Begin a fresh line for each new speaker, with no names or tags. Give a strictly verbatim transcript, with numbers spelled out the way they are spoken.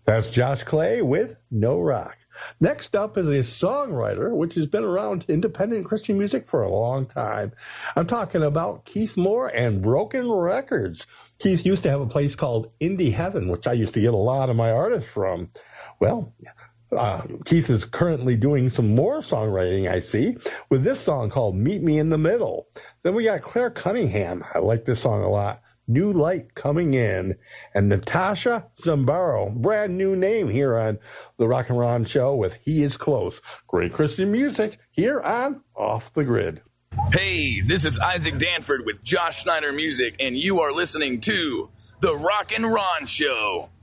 That's Josh Clay with No Rock. Next up is a songwriter, which has been around independent Christian music for a long time. I'm talking about Keith Moore and Broken Records. Keith used to have a place called Indie Heaven, which I used to get a lot of my artists from. Well, uh, Keith is currently doing some more songwriting, I see, with this song called Meet Me in the Middle. Then we got Claire Cunningham. I like this song a lot. New Light Coming In, and Natasha Zambaro, brand new name here on the Rock and Ron Show with He Is Close. Great Christian music here on Off the Grid.
Hey, this is Isaac Danford with Josh Schneider Music, and you are listening to the Rock and Ron Show.